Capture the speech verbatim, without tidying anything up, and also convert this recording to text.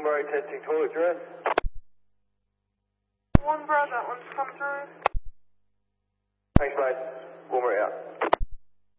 Wilmar testing toilet dress. One bro, that one's come through. Thanks, mate. Wilmar out.